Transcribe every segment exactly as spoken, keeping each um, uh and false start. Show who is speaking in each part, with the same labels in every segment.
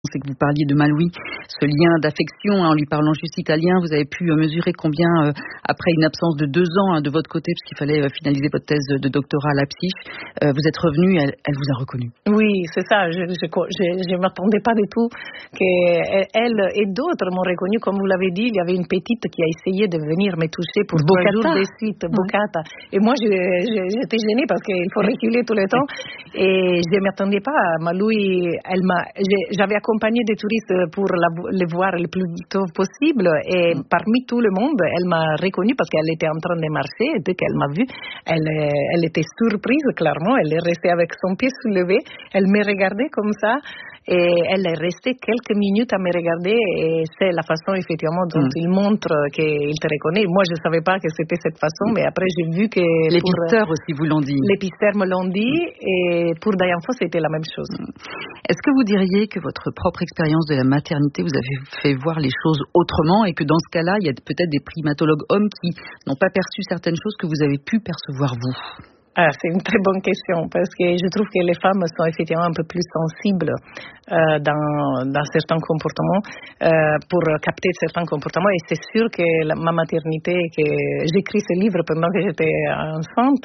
Speaker 1: c'est que vous parliez de Maloui, ce lien d'affection, hein, en lui parlant juste italien. Vous avez pu mesurer combien, euh, après une absence de deux ans hein, de votre côté, puisqu'il fallait euh, finaliser votre thèse de, de doctorat à Leipzig, euh, vous êtes revenu, elle, elle vous a reconnu.
Speaker 2: Oui, c'est ça. Je ne m'attendais pas du tout qu'elle et d'autres m'ont reconnu. Comme vous l'avez dit, il y avait une petite qui a essayé de venir me toucher pour trois jours de suite, ouais. Bocata. Et moi, je, je, j'étais gênée parce qu'il faut reculer tout le temps. Et je ne m'attendais pas. Maloui, elle m'a, j'avais accompagné des touristes pour la, les voir le plus tôt possible. Et parmi tout le monde, elle m'a reconnue parce qu'elle était en train de marcher. Et dès qu'elle m'a vue, elle, elle était surprise, clairement. Elle est restée avec son pied soulevé. Elle me regardait comme ça. Et elle est restée quelques minutes à me regarder. Et c'est la façon, effectivement, dont mm. il montre qu'il te reconnaît. Moi, je ne savais pas que c'était cette façon. Mais après, j'ai vu que...
Speaker 1: Les pisteurs aussi vous l'ont dit.
Speaker 2: Les pisteurs me l'ont dit. Et pour Diane Foss, c'était la même chose.
Speaker 1: Est-ce que vous diriez que votre propre expérience de la maternité vous avez fait voir les choses autrement et que dans ce cas-là, il y a peut-être des primatologues hommes qui n'ont pas perçu certaines choses que vous avez pu percevoir vous?
Speaker 2: Ah, c'est une très bonne question parce que je trouve que les femmes sont effectivement un peu plus sensibles euh, dans, dans certains comportements euh, pour capter certains comportements et c'est sûr que la, ma maternité, que j'écris ce livre pendant que j'étais enceinte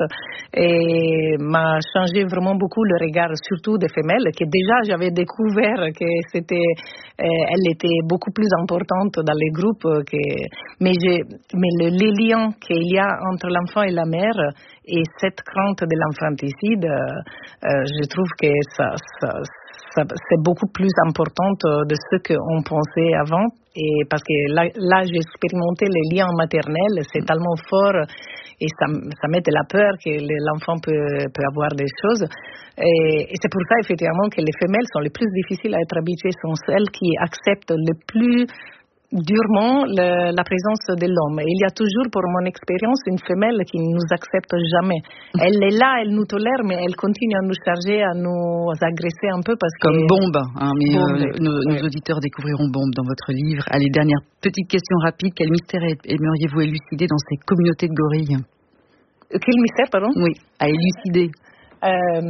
Speaker 2: et m'a changé vraiment beaucoup le regard surtout des femelles que déjà j'avais découvert que c'était, euh, elle était beaucoup plus importante dans les groupes que, mais, j'ai, mais le, les liens qu'il y a entre l'enfant et la mère et cette crainte de l'infanticide, euh, euh, je trouve que ça, ça, ça, c'est beaucoup plus important de ce qu'on pensait avant. Et parce que là, là j'ai expérimenté les liens maternels, c'est tellement fort et ça, ça met de la peur que l'enfant peut, peut avoir des choses. Et, et c'est pour ça, effectivement, que les femelles sont les plus difficiles à être habituées, sont celles qui acceptent le plus durement le, la présence de l'homme. Et il y a toujours, pour mon expérience, une femelle qui ne nous accepte jamais. Elle est là, elle nous tolère, mais elle continue à nous charger, à nous agresser un peu parce que...
Speaker 1: Comme bombe, hein, mais
Speaker 2: bombe,
Speaker 1: euh, nos,
Speaker 2: oui.
Speaker 1: nos auditeurs découvriront Bombe dans votre livre. Allez, dernière petite question rapide. Quel mystère aimeriez-vous élucider dans ces communautés de gorilles?
Speaker 2: Quel mystère, pardon?
Speaker 1: Oui, à élucider.
Speaker 2: Euh,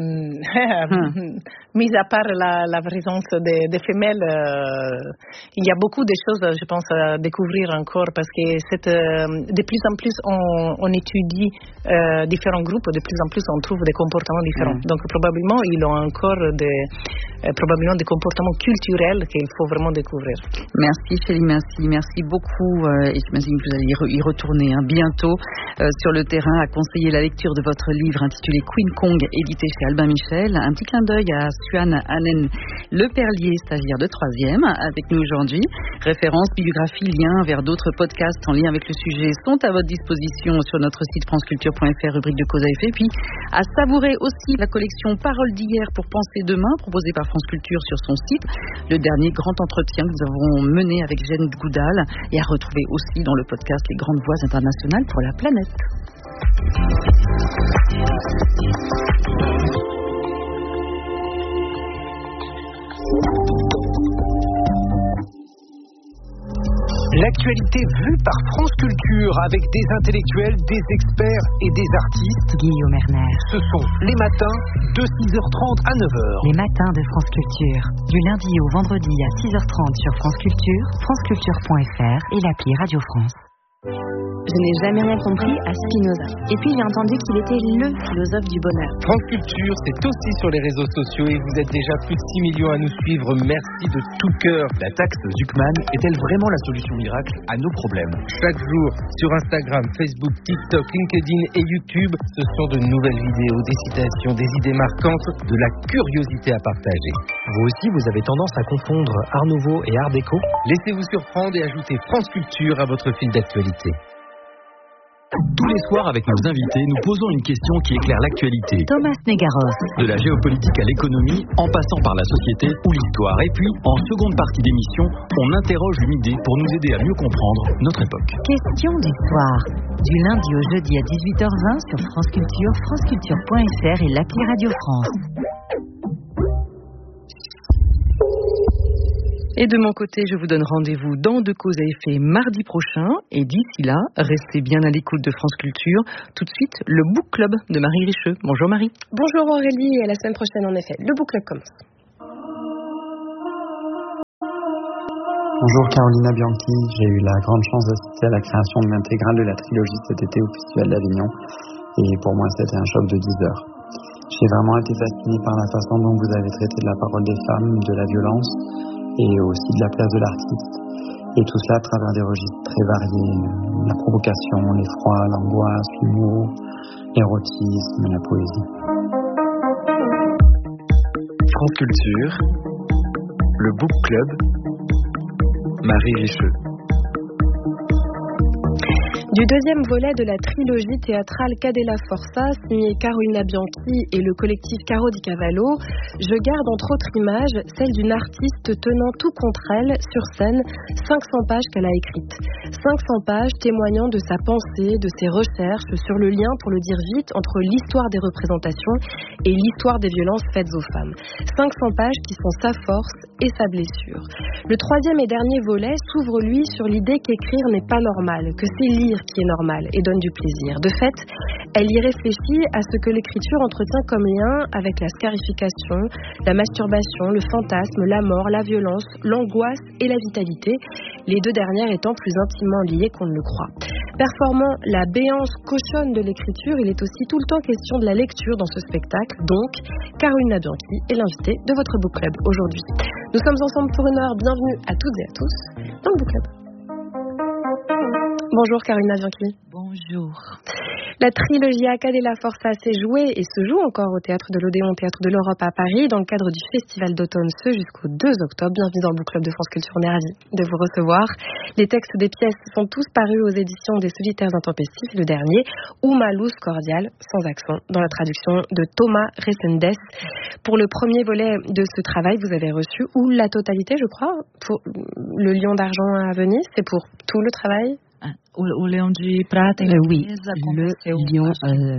Speaker 2: hum. Mis à part la, la présence des, des femelles, euh, il y a beaucoup de choses, je pense, à découvrir encore parce que cette, euh, de plus en plus on, on étudie euh, différents groupes, de plus en plus on trouve des comportements différents. Mmh. Donc probablement ils ont encore des, euh, probablement des comportements culturels qu'il faut vraiment découvrir.
Speaker 1: Merci Chélie, merci, merci beaucoup euh, et j'imagine que vous allez y, re- y retourner hein, bientôt euh, sur le terrain à conseiller la lecture de votre livre intitulé Queen Kong, édité chez Albin Michel. Un petit clin d'œil à Suan Anen Le Perlier, stagiaire de troisième, avec nous aujourd'hui. Références, biographies, liens vers d'autres podcasts en lien avec le sujet sont à votre disposition sur notre site franceculture point f r, rubrique de cause à effet. Puis à savourer aussi la collection Paroles d'hier pour penser demain, proposée par France Culture sur son site. Le dernier grand entretien que nous avons mené avec Jeanne Goudal et à retrouver aussi dans le podcast Les Grandes Voix internationales pour la planète.
Speaker 3: L'actualité vue par France Culture avec des intellectuels, des experts et des artistes.
Speaker 4: Guillaume Erner.
Speaker 3: Ce sont les matins de six heures trente à neuf heures.
Speaker 4: Les matins de France Culture. Du lundi au vendredi à six heures trente sur France Culture, franceculture point f r et l'appli Radio France.
Speaker 5: Je n'ai jamais rien compris à Spinoza. Et puis j'ai entendu qu'il était le philosophe du bonheur.
Speaker 6: France Culture, c'est aussi sur les réseaux sociaux et vous êtes déjà plus de six millions à nous suivre. Merci de tout cœur.
Speaker 7: La taxe Zuckman est-elle vraiment la solution miracle à nos problèmes?
Speaker 6: Chaque jour, sur Instagram, Facebook, TikTok, LinkedIn et YouTube, ce sont de nouvelles vidéos, des citations, des idées marquantes, de la curiosité à partager.
Speaker 7: Vous aussi, vous avez tendance à confondre Art Nouveau et Art Déco?
Speaker 6: Laissez-vous surprendre et ajoutez France Culture à votre fil d'actualité.
Speaker 7: Tous les soirs, avec nos invités, nous posons une question qui éclaire l'actualité.
Speaker 4: Thomas Negaros.
Speaker 7: De la géopolitique à l'économie, en passant par la société ou l'histoire. Et puis, en seconde partie d'émission, on interroge une idée pour nous aider à mieux comprendre notre époque.
Speaker 4: Question d'histoire. Du lundi au jeudi à dix-huit heures vingt sur France Culture, franceculture point f r et l'appli Radio France.
Speaker 1: Et de mon côté, je vous donne rendez-vous dans De Cause à Effet mardi prochain. Et d'ici là, restez bien à l'écoute de France Culture. Tout de suite, le Book Club de Marie Richeux. Bonjour Marie.
Speaker 5: Bonjour Aurélie, et la semaine prochaine en effet, le Book Club commence.
Speaker 8: Bonjour Carolina Bianchi, j'ai eu la grande chance d'assister à la création de l'intégrale de la trilogie cet été au Festival d'Avignon et pour moi c'était un choc de dix heures. J'ai vraiment été fasciné par la façon dont vous avez traité de la parole des femmes, de la violence et aussi de la place de l'artiste. Et tout cela à travers des registres très variés, la provocation, l'effroi, l'angoisse, l'humour, l'érotisme et la poésie.
Speaker 9: France Culture, le Book Club, Marie Richeux.
Speaker 10: Du deuxième volet de la trilogie théâtrale Cadella Forza, signée Carolina Bianchi et le collectif Caro di Cavallo, je garde entre autres images celle d'une artiste tenant tout contre elle sur scène cinq cents pages qu'elle a écrites. cinq cents pages témoignant de sa pensée, de ses recherches sur le lien, pour le dire vite, entre l'histoire des représentations et l'histoire des violences faites aux femmes. cinq cents pages qui sont sa force et sa blessure. Le troisième et dernier volet s'ouvre lui sur l'idée qu'écrire n'est pas normal, que c'est lire qui est normal et donne du plaisir. De fait, elle y réfléchit à ce que l'écriture entretient comme lien avec la scarification, la masturbation, le fantasme, la mort, la violence, l'angoisse et la vitalité, les deux dernières étant plus intimement liées qu'on ne le croit. Performant la béance cochonne de l'écriture, il est aussi tout le temps question de la lecture dans ce spectacle. Donc, Carolina Bianchi est l'invitée de votre Book Club aujourd'hui. Nous sommes ensemble pour une heure. Bienvenue à toutes et à tous dans le Book Club. Bonjour Carolina Bianchi.
Speaker 11: Bonjour.
Speaker 10: La trilogie Cadella Forza s'est jouée et se joue encore au Théâtre de l'Odéon, Théâtre de l'Europe à Paris, dans le cadre du Festival d'automne, ce jusqu'au deux octobre. Bienvenue dans le Book Club de France Culture, on est ravis de vous recevoir. Les textes des pièces sont tous parus aux éditions des Solitaires Intempestifs, le dernier, Uma Luz Cordial, sans accent, dans la traduction de Thomas Resendes. Pour le premier volet de ce travail, vous avez reçu, ou la totalité, je crois, pour le Lion d'argent à Venise, c'est pour tout le travail?
Speaker 11: O, o Leão de Prata
Speaker 1: euh, oui, le Lion euh,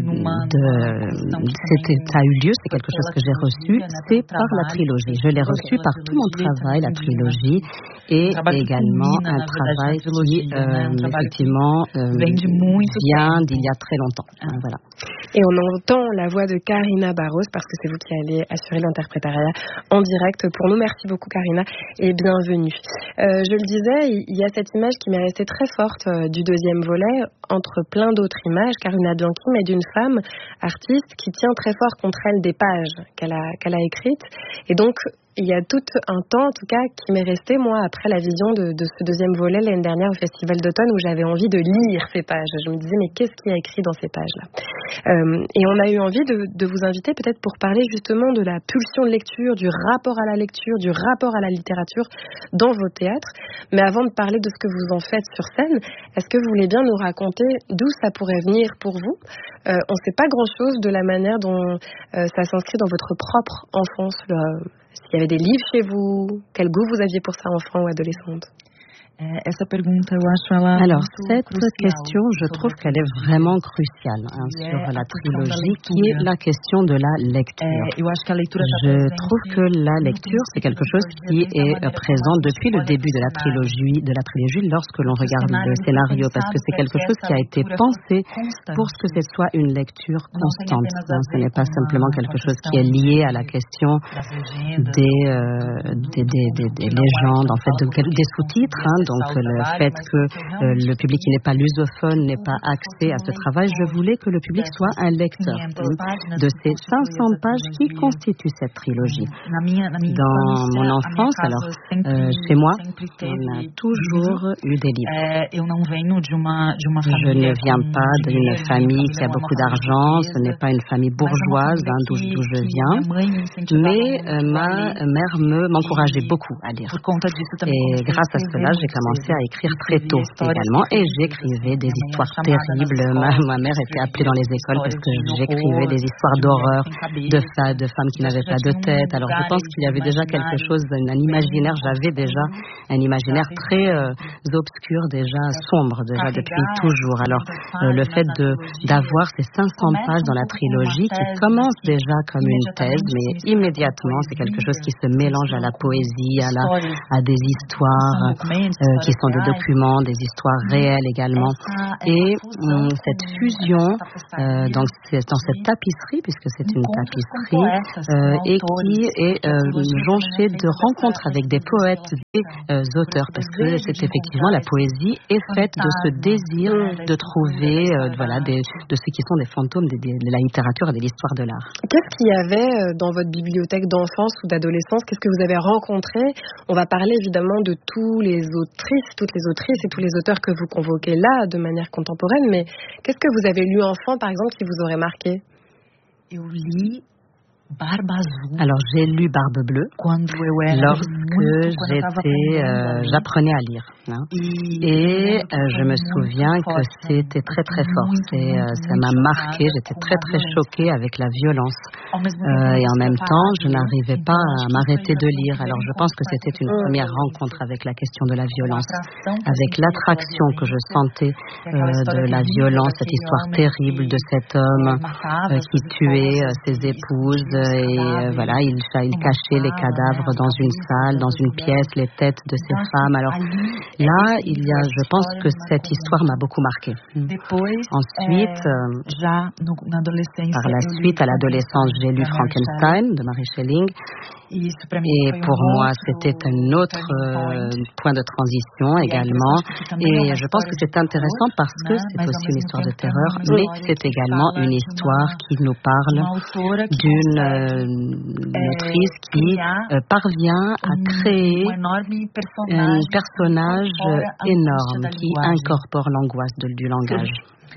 Speaker 1: de c'était ça a eu lieu, c'est quelque chose que j'ai reçu, c'est par la trilogie. Je l'ai reçu par tout mon travail, la trilogie, et également un travail qui euh, effectivement euh, vient d'il y a très longtemps. Voilà.
Speaker 10: Et on entend la voix de Karina Barros parce que c'est vous qui allez assurer l'interprétariat en direct pour nous. Merci beaucoup Karina et bienvenue. Euh, je le disais, il y a cette image qui m'est restée très forte euh, du deuxième volet, entre plein d'autres images, Carolina Bianchi, mais d'une femme artiste qui tient très fort contre elle des pages qu'elle a, qu'elle a écrites. Et donc, il y a tout un temps, en tout cas, qui m'est resté, moi, après la vision de, de ce deuxième volet l'année dernière au Festival d'automne, où j'avais envie de lire ces pages. Je me disais, mais qu'est-ce qu'il y a écrit dans ces pages-là? euh, Et on a eu envie de, de vous inviter peut-être pour parler justement de la pulsion de lecture, du rapport à la lecture, du rapport à la littérature dans vos théâtres. Mais avant de parler de ce que vous en faites sur scène, est-ce que vous voulez bien nous raconter d'où ça pourrait venir pour vous? euh, On ne sait pas grand-chose de la manière dont euh, ça s'inscrit dans votre propre enfance, le, s'il y avait des livres chez vous, quel goût vous aviez pour ça enfant ou adolescente?
Speaker 1: Alors, cette question, je trouve qu'elle est vraiment cruciale hein, sur la trilogie, qui est la question de la lecture. Je trouve que la lecture, c'est quelque chose qui est présent depuis le début de la trilogie, de la trilogie lorsque l'on regarde le scénario, parce que c'est quelque chose qui a été pensé pour que ce soit une lecture constante. Hein, ce n'est pas simplement quelque chose qui est lié à la question des, euh, des, des, des, des légendes, en fait, de, des sous-titres. Hein, donc le fait que euh, le public qui n'est pas lusophone n'ait pas accès à ce travail, je voulais que le public soit un lecteur hein, de ces cinq cents pages qui constituent cette trilogie. Dans mon enfance, alors euh, chez moi, on a toujours eu des livres. Je ne viens pas d'une famille qui a beaucoup d'argent, ce n'est pas une famille bourgeoise hein, d'où, d'où je viens, mais euh, ma mère me, m'encourageait beaucoup à lire. Et grâce à cela, j'ai commencé à écrire très tôt également et j'écrivais des histoires terribles. Ma, ma mère était appelée dans les écoles parce que j'écrivais des histoires d'horreur de, fa, de femmes qui n'avaient pas de tête. Alors je pense qu'il y avait déjà quelque chose, un, un imaginaire, j'avais déjà un imaginaire très euh, obscur, déjà sombre, déjà depuis toujours. Alors euh, le fait de, d'avoir ces cinq cents pages dans la trilogie qui commence déjà comme une thèse, mais immédiatement c'est quelque chose qui se mélange à la poésie, à, la, à des histoires
Speaker 12: euh, qui sont des documents, des histoires réelles également. Et hum, cette fusion euh, dans, dans cette tapisserie, puisque c'est une tapisserie, euh, et qui est euh, jonchée de rencontres avec des poètes et euh, auteurs, parce que c'est effectivement la poésie est faite de ce désir de trouver euh, voilà, des, de ce qui sont des fantômes de, de la littérature et de l'histoire de l'art.
Speaker 10: Qu'est-ce qu'il y avait dans votre bibliothèque d'enfance ou d'adolescence? Qu'est-ce que vous avez rencontré? On va parler évidemment de tous les autrices, toutes les autrices et tous les auteurs que vous convoquez là de manière contemporaine, mais qu'est-ce que vous avez lu enfant, par exemple, qui vous aurait marqué?
Speaker 11: Eu li Barbe Azul.
Speaker 12: Alors j'ai lu Barbe Bleue lorsque j'étais, euh, j'apprenais à lire. Hein. Et euh, je me souviens que c'était très très fort. C'est, euh, ça m'a marqué. J'étais très très choquée avec la violence. Euh, et en même temps, je n'arrivais pas à m'arrêter de lire. Alors je pense que c'était une première rencontre avec la question de la violence, avec l'attraction que je sentais euh, de la violence, cette histoire terrible de cet homme euh, qui tuait euh, ses épouses. Et euh, voilà, il, il cachait les cadavres dans une salle, dans une pièce, les têtes de ces femmes. Alors là, il y a, je pense que cette histoire m'a beaucoup marquée. Ensuite, euh, par la suite, à l'adolescence, j'ai lu Frankenstein de Mary Shelley. Et pour moi, c'était un autre euh, point de transition également. Et je pense que c'est intéressant parce que c'est aussi une histoire de terreur, mais c'est également une histoire qui nous parle d'une euh, autrice qui euh, parvient à créer un personnage énorme qui incorpore l'angoisse de, du langage.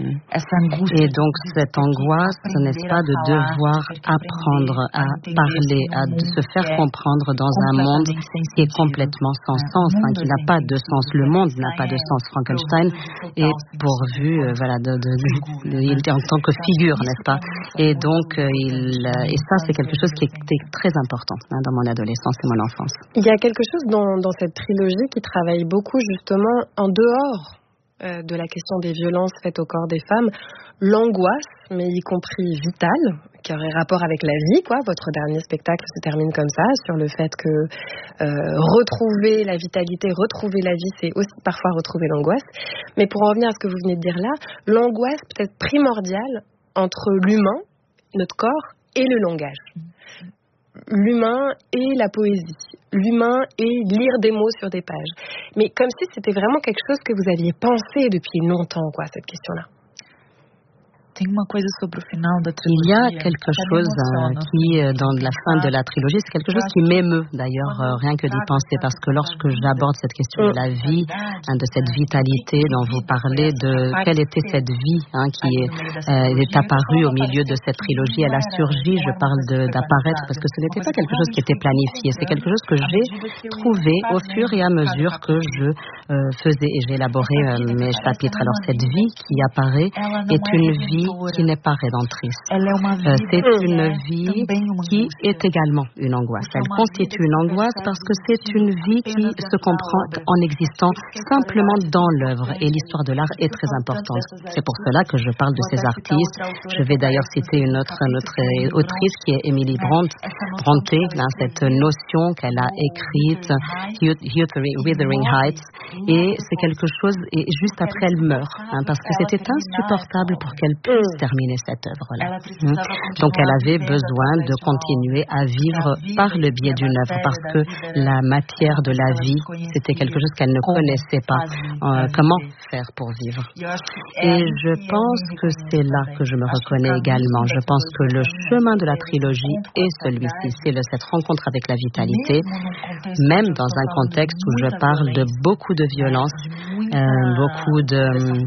Speaker 12: Et donc cette angoisse, n'est-ce pas, de devoir apprendre à parler, à se faire comprendre dans un monde qui est complètement sans sens, hein, qui n'a pas de sens. Le monde n'a pas de sens. Frankenstein est pourvu, euh, voilà, de, de, de, de, il est en tant que figure, n'est-ce pas? Et donc, euh, il, et ça, c'est quelque chose qui était très important hein, dans mon adolescence et mon enfance.
Speaker 10: Il y a quelque chose dans, dans cette trilogie qui travaille beaucoup justement en dehors Euh, de la question des violences faites au corps des femmes, l'angoisse, mais y compris vitale, qui aurait rapport avec la vie, quoi. Votre dernier spectacle se termine comme ça, sur le fait que euh, retrouver la vitalité, retrouver la vie, c'est aussi parfois retrouver l'angoisse. Mais pour en revenir à ce que vous venez de dire là, l'angoisse peut-être primordiale entre l'humain, notre corps, et le langage. L'humain et la poésie, l'humain et lire des mots sur des pages. Mais comme si c'était vraiment quelque chose que vous aviez pensé depuis longtemps, quoi, cette question-là.
Speaker 11: Il
Speaker 12: y a quelque chose euh, qui, euh, dans la fin de la trilogie, c'est quelque chose qui m'émeut d'ailleurs, euh, rien que d'y penser, parce que lorsque j'aborde cette question de la vie, hein, de cette vitalité dont vous parlez, de quelle était cette vie hein, qui est, euh, est apparue au milieu de cette trilogie, elle a surgi, je parle de, d'apparaître, parce que ce n'était pas quelque chose qui était planifié, c'est quelque chose que j'ai trouvé au fur et à mesure que je euh, faisais et j'élaborais euh, mes chapitres. Alors cette vie qui apparaît est une vie qui n'est pas rédemptrice. Euh, c'est une vie qui est également une angoisse. Elle constitue une angoisse parce que c'est une vie qui se comprend en existant simplement dans l'œuvre. Et l'histoire de l'art est très importante. C'est pour cela que je parle de ces artistes. Je vais d'ailleurs citer une autre, une autre autrice qui est Emily Bronte, Bronte hein, cette notion qu'elle a écrite, Wuthering Heights. Et c'est quelque chose, et juste après elle meurt, hein, parce que c'était insupportable pour qu'elle puisse terminer cette œuvre-là. Donc elle avait besoin de continuer à vivre par le biais d'une œuvre parce que la matière de la vie, c'était quelque chose qu'elle ne connaissait pas. Euh, comment faire pour vivre? Et je pense que c'est là que je me reconnais également. Je pense que le chemin de la trilogie est celui-ci. C'est le, cette rencontre avec la vitalité, même dans un contexte où je parle de beaucoup de violence, euh, beaucoup de,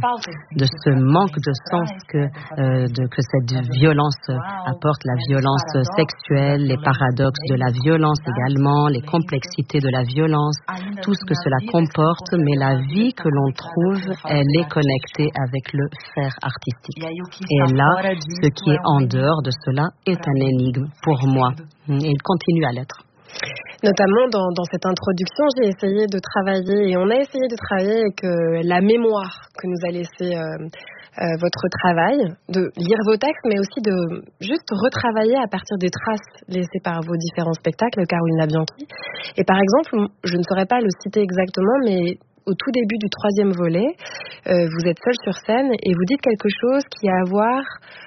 Speaker 12: de ce manque de sens que Euh, de, que cette violence apporte, la violence sexuelle, les paradoxes de la violence également, les complexités de la violence, tout ce que cela comporte, mais la vie que l'on trouve, elle est connectée avec le faire artistique. Et là, ce qui est en dehors de cela est un énigme pour moi, et il continue à l'être.
Speaker 10: Notamment dans, dans cette introduction, j'ai essayé de travailler, et on a essayé de travailler avec euh, la mémoire que nous a laissé euh, euh, votre travail, de lire vos textes, mais aussi de juste retravailler à partir des traces laissées par vos différents spectacles, Carolina Bianchi. Et par exemple, je ne saurais pas le citer exactement, mais au tout début du troisième volet, euh, vous êtes seul sur scène et vous dites quelque chose qui a à voir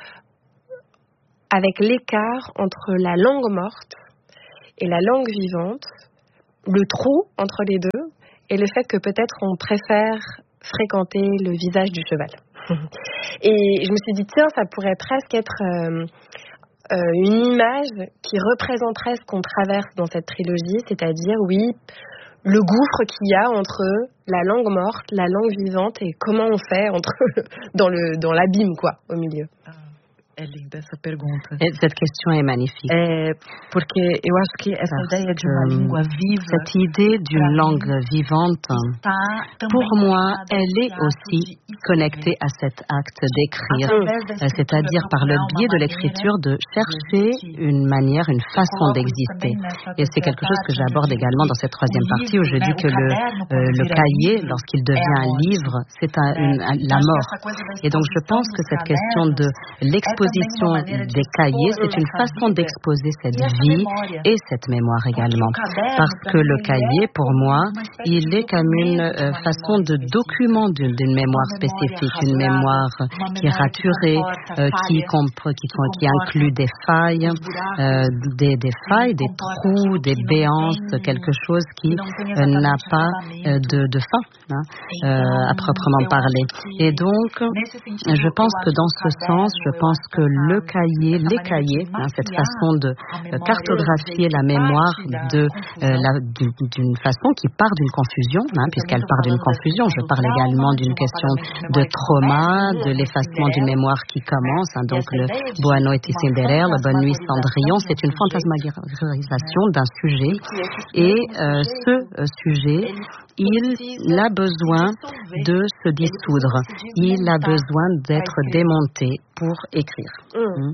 Speaker 10: avec l'écart entre la langue morte et la langue vivante, le trou entre les deux, et le fait que peut-être on préfère fréquenter le visage du cheval. Et je me suis dit, tiens, ça pourrait presque être euh, euh, une image qui représenterait ce qu'on traverse dans cette trilogie, c'est-à-dire, oui, le gouffre qu'il y a entre la langue morte, la langue vivante, et comment on fait entre dans le dans l'abîme, quoi, au milieu.
Speaker 11: É linda essa pergunta.
Speaker 12: Cette question est magnifique.
Speaker 11: É, porque eu acho que essa
Speaker 12: Parce
Speaker 11: ideia de uma língua viva,
Speaker 12: cette idée d'une langue vivante, pour moi, elle est aussi connectée à cet acte d'écrire, c'est-à-dire par le biais de l'écriture de chercher une manière, une façon d'exister. Et c'est quelque chose que j'aborde également dans cette troisième partie où je dis que le, euh, le cahier, lorsqu'il devient un livre, c'est un, une, un, la mort. Et donc je pense que cette question de l'exposition des cahiers, c'est une façon d'exposer cette vie et cette mémoire également. Parce que le cahier, pour moi, il est comme une euh, façon de document d'une, d'une mémoire spécifique, une mémoire qui est raturée, euh, qui, compre, qui, qui inclut des failles, euh, des, des failles, des trous, des béances, quelque chose qui euh, n'a pas euh, de, de fin, hein, euh, à proprement parler. Et donc, je pense que dans ce sens, je pense que le cahier, les cahiers, hein, cette façon de euh, cartographier la mémoire de, euh, la, d'une façon qui part d'une confusion, hein, puisqu'elle part d'une confusion. Je parle également d'une question de trauma, de l'effacement d'une mémoire qui commence. Hein, donc le Boa Noite Cinderella, la Bonne Nuit Cendrillon, c'est une fantasmagorisation d'un sujet. Et euh, ce euh, sujet, il a besoin de se dissoudre. Il a besoin d'être démonté pour écrire.
Speaker 10: Mmh.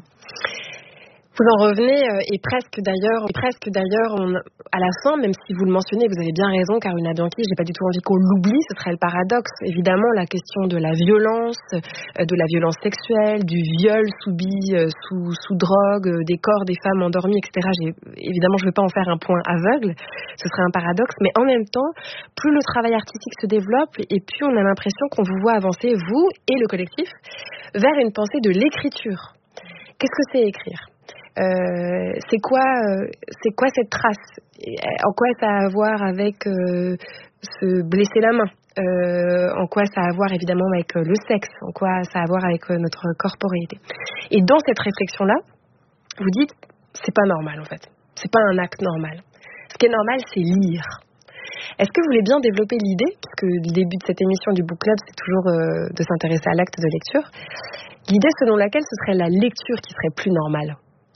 Speaker 10: Vous en revenez, et presque d'ailleurs, et presque d'ailleurs, on, à la fin, même si vous le mentionnez, vous avez bien raison, Karuna Bianchi, j'ai pas du tout envie qu'on l'oublie, ce serait le paradoxe. Évidemment, la question de la violence, de la violence sexuelle, du viol subi sous, sous drogue, des corps des femmes endormies, et cetera. J'ai, évidemment, je ne veux pas en faire un point aveugle, ce serait un paradoxe, mais en même temps, plus le travail artistique se développe, et plus on a l'impression qu'on vous voit avancer, vous et le collectif, vers une pensée de l'écriture. Qu'est-ce que c'est écrire ? Euh, c'est quoi, euh, c'est quoi cette trace ? En quoi ça a à voir avec euh, se blesser la main ? Euh, en quoi ça a à voir évidemment avec euh, le sexe ? En quoi ça a à voir avec euh, notre corporéité ? Et dans cette réflexion-là, vous dites, c'est pas normal en fait. C'est pas un acte normal. Ce qui est normal, c'est lire. Est-ce que vous voulez bien développer l'idée, puisque le début de cette émission du Book Club, c'est toujours euh, de s'intéresser à l'acte de lecture, l'idée selon laquelle ce serait la lecture qui serait plus normale ?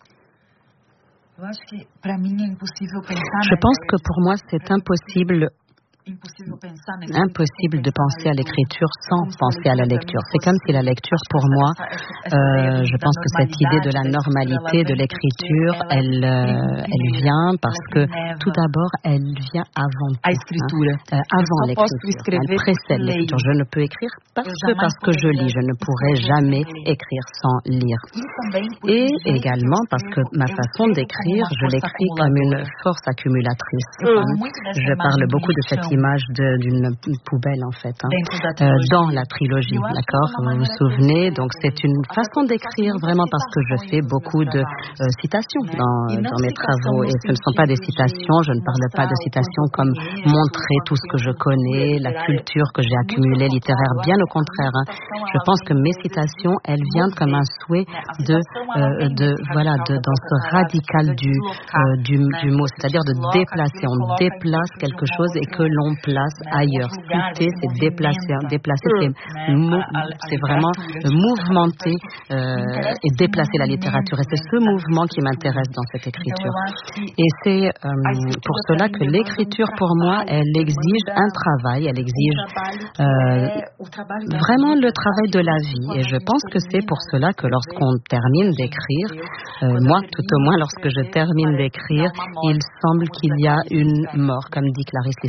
Speaker 12: Je pense que pour moi, c'est impossible impossible de penser à l'écriture sans penser à la lecture. C'est comme si la lecture, pour moi, euh, je pense que cette idée de la normalité de l'écriture, elle, euh, elle vient parce que, tout d'abord, elle vient avant tout, hein, euh, avant l'écriture. Elle précède l'écriture. Je ne peux écrire parce que, parce que je lis. Je ne pourrai jamais écrire sans lire. Et également parce que ma façon d'écrire, je l'écris comme une force accumulatrice. Je parle beaucoup de cette image de, d'une poubelle en fait, hein, euh, dans la trilogie, d'accord ? Vous vous souvenez ? Donc c'est une façon d'écrire vraiment parce que je fais beaucoup de euh, citations dans, dans mes travaux et ce ne sont pas des citations, je ne parle pas de citations comme montrer tout ce que je connais, la culture que j'ai accumulée littéraire, bien au contraire. Hein. Je pense que mes citations, elles viennent comme un souhait de, euh, de voilà, de, dans ce radical du, euh, du, du mot, c'est-à-dire de déplacer. On déplace quelque chose et que l'on place ailleurs. Citer, c'est déplacer. Déplacer, c'est, mou- c'est vraiment mouvementer euh, et déplacer la littérature. Et c'est ce mouvement qui m'intéresse dans cette écriture. Et c'est euh, pour cela que l'écriture, pour moi, elle exige un travail, elle exige euh, vraiment le travail de la vie. Et je pense que c'est pour cela que lorsqu'on termine d'écrire, euh, moi, tout au moins lorsque je termine d'écrire, il semble qu'il y a une mort, comme dit Clarice Lispector.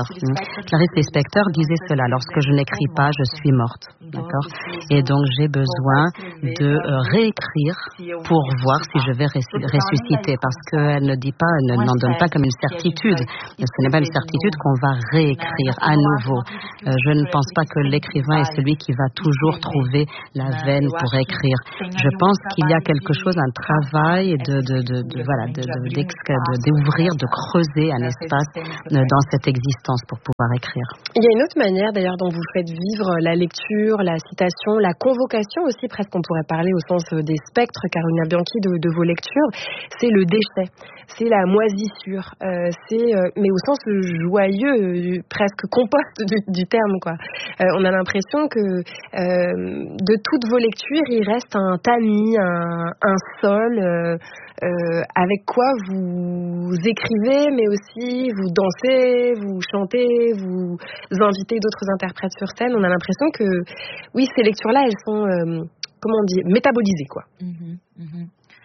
Speaker 12: Clarice Lispector disait cela, lorsque je n'écris pas, je suis morte. D'accord ? Et donc j'ai besoin de euh, réécrire pour voir si je vais ressusciter, parce qu'elle ne dit pas, elle n'en donne pas comme une certitude. Ce n'est pas une certitude qu'on va réécrire à nouveau. Euh, je ne pense pas que l'écrivain est celui qui va toujours trouver la veine pour écrire. Je pense qu'il y a quelque chose, un travail de, de, de, de voilà, de, de, de, d'ouvrir, de creuser un espace dans cette existence pour pouvoir écrire.
Speaker 10: Il y a une autre manière d'ailleurs dont vous faites vivre la lecture, la citation, la convocation aussi, presque on pourrait parler au sens des spectres, Carolina Bianchi, de, de vos lectures, c'est le déchet, c'est la moisissure, euh, c'est, euh, mais au sens joyeux, euh, presque compost du, du terme, quoi. Euh, on a l'impression que euh, de toutes vos lectures, il reste un tamis, un, un sol, euh, euh, avec quoi vous écrivez, mais aussi vous dansez, vous chantez, vous invitez d'autres interprètes sur scène. On a l'impression que, oui, ces lectures-là, elles sont, euh, comment on dit, métabolisées, quoi.
Speaker 11: Uhum, uhum.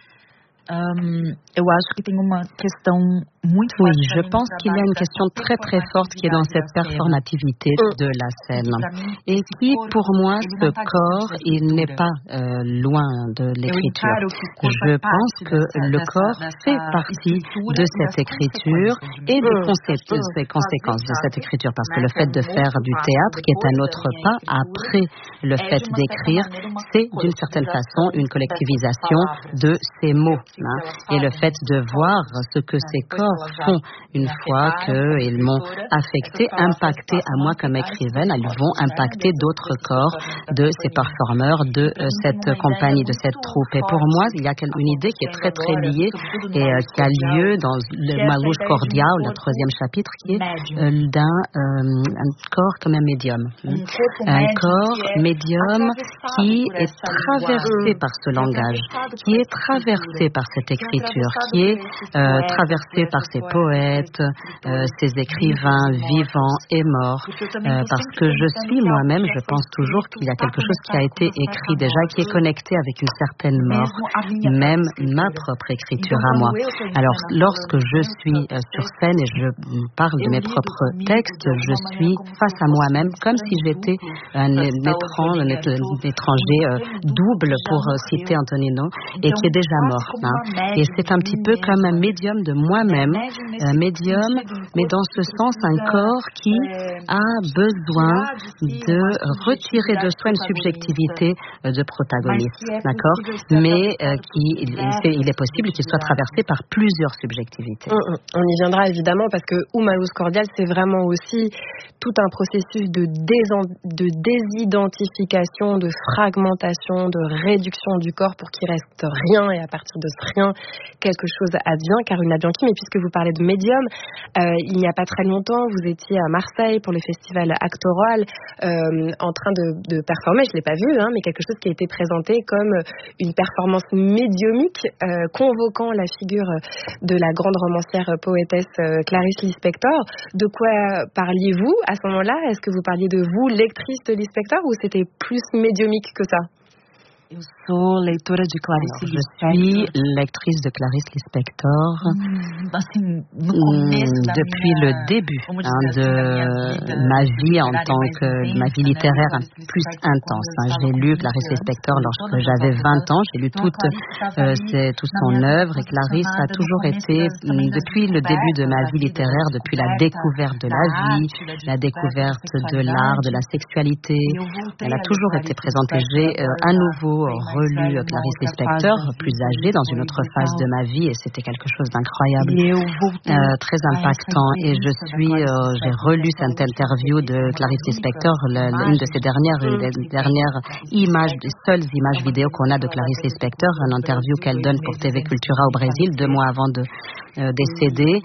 Speaker 11: Um, eu acho que tem uma questão muito
Speaker 12: Oui, je pense qu'il y a une question très très forte qui est dans cette performativité de la scène et qui, pour moi, ce corps, il n'est pas euh, loin de l'écriture. Je pense que le corps fait partie de cette écriture et des conséquences de cette écriture, parce que le fait de faire du théâtre, qui est un autre pas après le fait d'écrire, c'est d'une certaine façon une collectivisation de ces mots. Hein, et le fait de voir ce que ces corps font une fois qu'ils m'ont affecté, impacté à moi comme écrivaine, elles vont impacter d'autres corps de ces performeurs, de euh, cette compagnie, de cette troupe. Et pour moi, il y a une idée qui est très très liée et euh, qui a lieu dans le Malus Cordia, le troisième chapitre, qui est euh, d'un euh, un corps comme un médium. Un corps médium qui est traversé par ce langage, qui est traversé par cette écriture, qui est euh, traversée par ces poètes, euh, ces écrivains vivants et morts, euh, parce que je suis moi-même, je pense toujours qu'il y a quelque chose qui a été écrit déjà, qui est connecté avec une certaine mort, même ma propre écriture à moi. Alors, lorsque je suis euh, sur scène et je parle de mes propres textes, je suis face à moi-même, comme si j'étais un, étrange, un étranger euh, double, pour euh, citer Antonino, et qui est déjà mort. Hein. Et c'est un petit peu comme un médium de moi-même, un médium, mais dans ce sens, un corps qui a besoin de retirer de soi une subjectivité de protagoniste, d'accord ? Mais euh, qui, il, il est possible qu'il soit traversé par plusieurs subjectivités.
Speaker 10: On y viendra évidemment, parce que Malus Cordial, c'est vraiment aussi tout un processus de, désen- de désidentification, de fragmentation, de réduction du corps pour qu'il reste rien, et à partir de ce rien, quelque chose advient. Carolina Bianchi, mais puisque vous parlez de médium, euh, il n'y a pas très longtemps, vous étiez à Marseille pour le festival Actoral, euh, en train de, de performer, je ne l'ai pas vu, hein, mais quelque chose qui a été présenté comme une performance médiumique, euh, convoquant la figure de la grande romancière poétesse euh, Clarice Lispector. De quoi parliez-vous à ce moment-là ? Est-ce que vous parliez de vous, lectrice de Lispector, ou c'était plus médiumique que ça ?
Speaker 11: Eu sou leitora de Clarice
Speaker 12: Alors, je suis lectrice de Clarice Lispector
Speaker 11: hum, assim, no começo da
Speaker 12: depuis
Speaker 11: minha,
Speaker 12: le début hein, de ma vie en tant que ma vie littéraire plus intense. Hein. J'ai lu Clarice Lispector lorsque j'avais vingt ans, j'ai lu toute, euh, c'est, toute son œuvre, et Clarice a toujours été, depuis le début de ma vie littéraire, depuis la découverte de la vie, la découverte de l'art, de la sexualité, elle a toujours été présente. Et j'ai euh, à nouveau relu Clarice Lispector, plus âgée, dans une autre phase de ma vie, et c'était quelque chose d'incroyable, euh, très impactant. Et je suis, euh, j'ai relu cette interview de Clarice Lispector, l'une de ses dernières, une des dernières images, des seules images vidéo qu'on a de Clarice Lispector, une interview qu'elle donne pour T V Cultura au Brésil, deux mois avant de euh, décéder.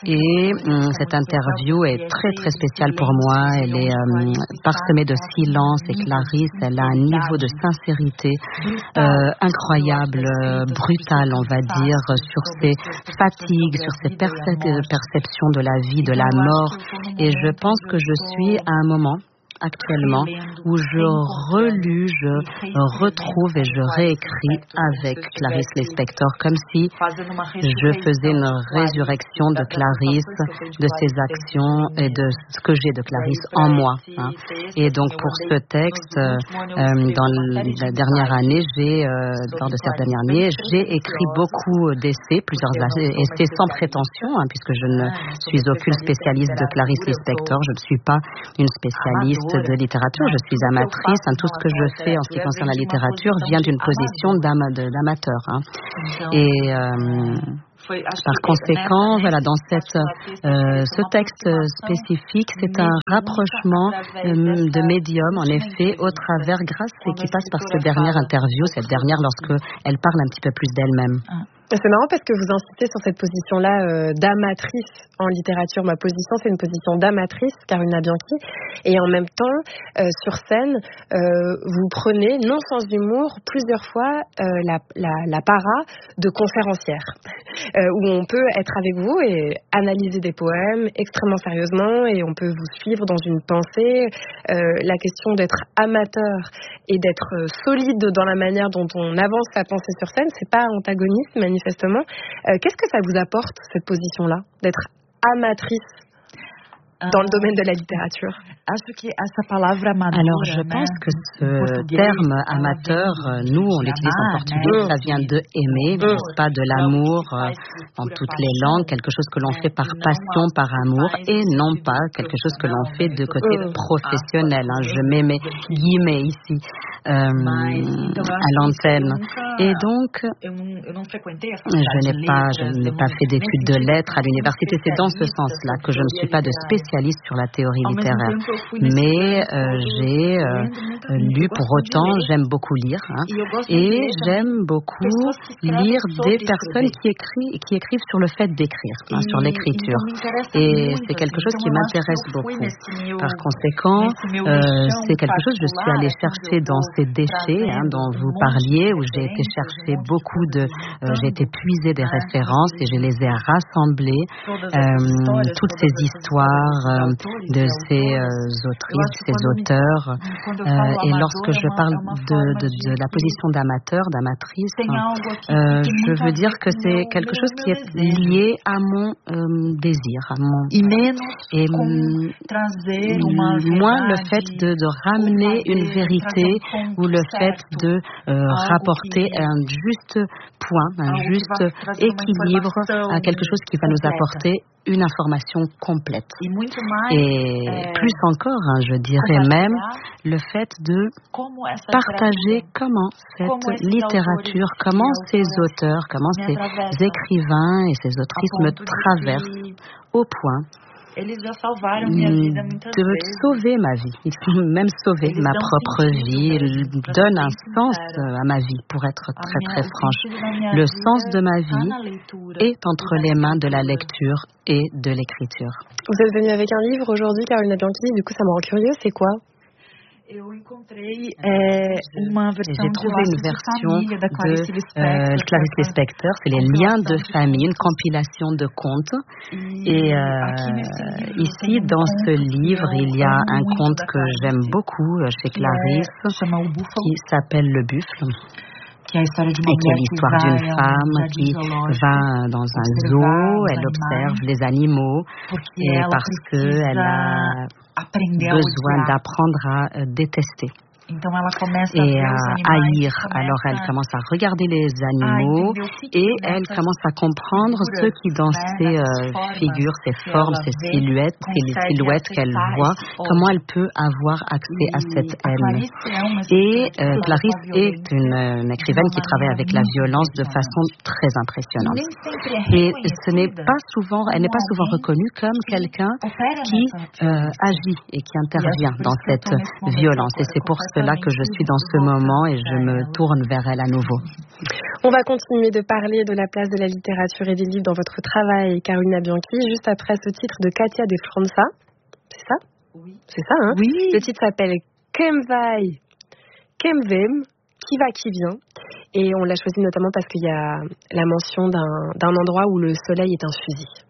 Speaker 12: Et euh, cette interview est très très spéciale pour moi. Elle est euh, parsemée de silence, et Clarice, elle a un niveau de sincérité Euh, incroyable, euh, brutal, on va dire, sur ses fatigues, sur ses perce- perceptions de la vie, de la mort. Et je pense que je suis à un moment actuellement où je relus, je retrouve et je réécris avec Clarice Lispector, comme si je faisais une résurrection de Clarice, de ses actions et de ce que j'ai de Clarice en moi. Hein. Et donc pour ce texte, euh, dans la dernière année, j'ai, euh, lors de cette dernière année, j'ai écrit beaucoup d'essais, plusieurs essais sans prétention, hein, puisque je ne suis aucune spécialiste de Clarice Lispector, je ne suis pas une spécialiste de littérature, je suis amatrice. Hein, tout ce que je fais en ce qui concerne la littérature vient d'une position d'ama- d'amateur. Hein. Et euh, par conséquent, voilà, dans cette, euh, ce texte spécifique, c'est un rapprochement euh, de médium, en effet, au travers, grâce et qui passe par cette dernière interview, cette dernière lorsque elle parle un petit peu plus d'elle-même.
Speaker 10: C'est marrant parce que vous insistez sur cette position-là euh, d'amatrice en littérature. Ma position, c'est une position d'amatrice, Karuna Bianchi. Et en même temps, euh, sur scène, euh, vous prenez, non sans humour, plusieurs fois euh, la, la, la para de conférencière, euh, où on peut être avec vous et analyser des poèmes extrêmement sérieusement, et on peut vous suivre dans une pensée. Euh, la question d'être amateur et d'être euh, solide dans la manière dont on avance sa pensée sur scène, c'est pas antagoniste, manifestement. Euh, qu'est-ce que ça vous apporte, cette position-là, d'être amatrice dans le domaine de la littérature?
Speaker 12: Alors, je pense que ce terme amateur, nous, on l'utilise en portugais, ça vient de aimer, n'est-ce pas, de l'amour dans toutes les langues, quelque chose que l'on fait par passion, par amour, et non pas quelque chose que l'on fait de côté professionnel. Hein. Je mets mes guillemets ici euh, à l'antenne. Et donc, je n'ai pas, je n'ai pas fait d'études de lettres à l'université. C'est dans ce sens-là que je ne suis pas de spécialiste sur la théorie littéraire. Mais euh, j'ai euh, lu, pour autant, j'aime beaucoup lire. Hein, et j'aime beaucoup lire des personnes qui écrivent, qui écrivent sur le fait d'écrire, hein, sur l'écriture. Et c'est quelque chose qui m'intéresse beaucoup. Par conséquent, euh, c'est quelque chose que je suis allée chercher dans ces déchets hein, dont vous parliez, où j'ai été chercher beaucoup de... Euh, j'ai été puiser des références et je les ai rassemblées, euh, toutes ces histoires euh, de ces euh, autrices, de ces auteurs. Euh, et lorsque je parle de, de, de la position d'amateur, d'amatrice, euh, je veux dire que c'est quelque chose qui est lié à mon euh, désir, à mon... Et moins le fait de, de ramener une vérité ou le fait de euh, rapporter un juste point, un juste équilibre à quelque chose qui va nous apporter une information complète. Et plus encore, hein, je dirais même, le fait de partager comment cette littérature, comment ces auteurs, comment ces écrivains et ces autrices me traversent au point de sauver ma vie. Ils ont même sauvé ma propre vie. Ils donnent un sens à ma vie, pour être très très franche. Le sens de ma vie est entre les mains de la lecture et de l'écriture.
Speaker 10: Vous êtes venue avec un livre aujourd'hui, Karuna Bianchi, du coup ça me rend curieux, c'est quoi?
Speaker 12: J'ai trouvé une version de euh, Clarice Lispector, c'est les liens de famille, une compilation de contes. Et euh, ici, dans ce livre, il y a un conte que j'aime beaucoup chez Clarice, qui s'appelle Le Buffle. Et qui est l'histoire d'une femme qui va dans un zoo, elle observe les animaux, et parce qu'elle a besoin d'apprendre à détester et à haïr. Alors elle commence à regarder les animaux et elle commence à comprendre ce qui dans ces euh, figures, ces formes, ces silhouettes, ces silhouettes qu'elle voit, comment elle peut avoir accès à cette haine. Et euh, Clarice est une, une écrivaine qui travaille avec la violence de façon très impressionnante. Et ce n'est pas souvent, elle n'est pas souvent reconnue comme quelqu'un qui euh, agit et qui intervient dans cette violence. Et c'est pour cela que je suis dans ce moment et je me tourne vers elle à nouveau.
Speaker 10: On va continuer de parler de la place de la littérature et des livres dans votre travail, Karuna Bianchi, juste après ce titre de Katia de França. C'est ça? Oui. C'est ça, hein? Oui. Le titre s'appelle Quem vai, quem vem, qui va, qui vient. Et on l'a choisi notamment parce qu'il y a la mention d'un, d'un endroit où le soleil est un fusil.